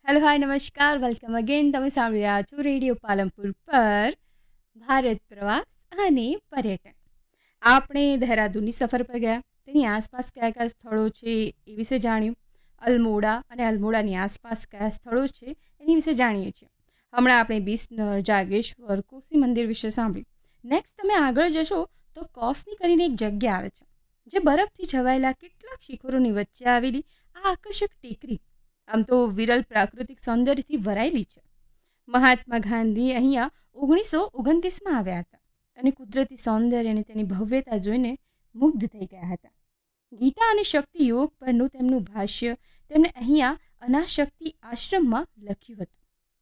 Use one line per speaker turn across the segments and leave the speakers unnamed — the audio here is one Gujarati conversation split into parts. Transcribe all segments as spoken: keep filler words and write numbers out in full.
હેલો હાય નમસ્કાર વેલકમ અગેન. તમે સાંભળી રહ્યા છો રેડિયો પાલનપુર પર ભારત પ્રવાસ અને પર્યટન. આપણે દહેરાદૂનની સફર પર ગયા, તેની આસપાસ કયા કયા સ્થળો છે એ વિશે જાણ્યું. અલ્મોડા અને અલ્મોડાની આસપાસ કયા સ્થળો છે એની વિશે જાણીએ છીએ. હમણાં આપણે બિસનર, જાગેશ્વર, કોસી મંદિર વિશે સાંભળ્યું. નેક્સ્ટ તમે આગળ જશો તો કોસની કરીને એક જગ્યા આવે છે, જે બરફથી છવાયેલા કેટલાક શિખરોની વચ્ચે આવેલી આ આકર્ષક ટેકરી આમ તો વિરલ પ્રાકૃતિક સૌંદર્યથી ભરાયેલી છે. મહાત્મા ગાંધી અહીંયા ઓગણીસો ઓગણત્રીસમાં આવ્યા હતા અને કુદરતી સૌંદર્ય અને તેની ભવ્યતા જોઈને મુગ્ધ થઈ ગયા હતા. ગીતા અને શક્તિ યોગ પરનું તેમનું ભાષ્ય તેમણે અહીંયા અનાશક્તિ આશ્રમમાં લખ્યું હતું.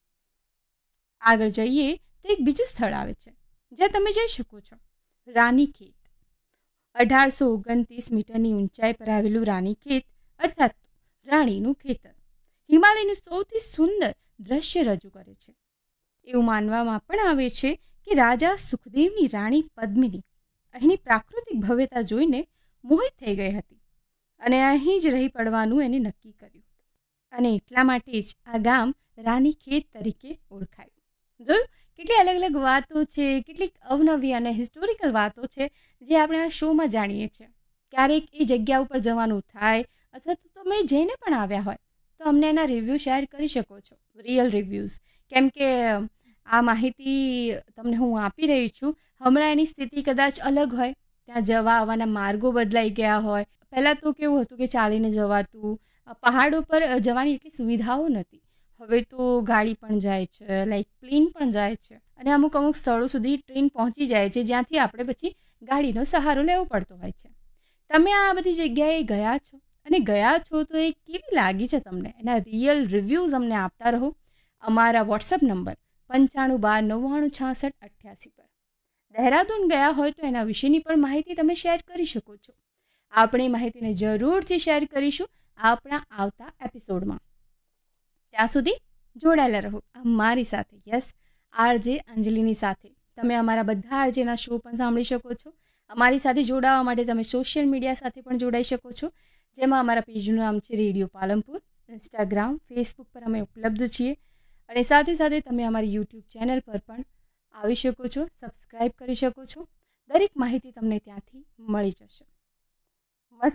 આગળ જઈએ તો એક બીજું સ્થળ આવે છે જ્યાં તમે જઈ શકો છો, રાનીખેત. અઢારસો ઓગણત્રીસ મીટરની ઊંચાઈ પર આવેલું રાનીખેત અર્થાત રાણીનું ખેતર હિમાલયનું સૌથી સુંદર દ્રશ્ય રજૂ કરે છે. એવું માનવામાં પણ આવે છે કે રાજા સુખદેવની રાણી પદ્મિની અહીંની પ્રાકૃતિક ભવ્યતા જોઈને મોહિત થઈ ગઈ હતી અને અહીં જ રહી પડવાનું એને નક્કી કર્યું અને એટલા માટે જ આ ગામ રાનીખેત તરીકે ઓળખાયું. જોયું કેટલી અલગ અલગ વાતો છે, કેટલીક અવનવી અને હિસ્ટોરિકલ વાતો છે જે આપણે આ શોમાં જાણીએ છીએ. ક્યારેક એ જગ્યા ઉપર જવાનું થાય અથવા તો તમે જઈને પણ આવ્યા હોય તો અમને એના રિવ્યૂ શેર કરી શકો છો, રિયલ રિવ્યૂઝ. કેમ કે આ માહિતી તમને હું આપી રહી છું, હમણાં એની સ્થિતિ કદાચ અલગ હોય, ત્યાં જવા આવવાના માર્ગો બદલાઈ ગયા હોય. પહેલાં તો કેવું હતું કે ચાલીને જવાતું, પહાડો પર જવાની એટલી સુવિધાઓ નહોતી. હવે તો ગાડી પણ જાય છે, લાઈક પ્લેન પણ જાય છે અને અમુક અમુક સ્થળો સુધી ટ્રેન પહોંચી જાય છે જ્યાંથી આપણે પછી ગાડીનો સહારો લેવો પડતો હોય છે. તમે આ બધી જગ્યાએ ગયા છો અને ગયા છો તો એ કેવી લાગી છે તમને, એના રિયલ રિવ્યૂઝ અમને આપતા રહો અમારા વોટ્સઅપ નંબર પંચાણું બાર નવ્વાણું છાસઠ અઠ્યાસી પર. દહેરાદૂન ગયા હોય તો એના વિશેની પણ માહિતી તમે શેર કરી શકો છો. આપણે માહિતીને જરૂરથી શેર કરીશું આપણા આવતા એપિસોડમાં. ત્યાં સુધી જોડાયેલા રહો અમારી સાથે, યસ આરજે અંજલિની સાથે. તમે અમારા બધા આરજેના શો પણ સાંભળી શકો છો. અમારી સાથે જોડાવા માટે તમે સોશિયલ મીડિયા સાથે પણ જોડાઈ શકો છો, જેમાં અમારા પેજનું નામ છે રેડિયો પાલનપુર. ઇન્સ્ટાગ્રામ, ફેસબુક પર અમે ઉપલબ્ધ છીએ અને સાથે સાથે તમે અમારી યુટ્યુબ ચેનલ પર પણ આવી શકો છો, સબસ્ક્રાઈબ કરી શકો છો. દરેક માહિતી તમને ત્યાંથી મળી જશે.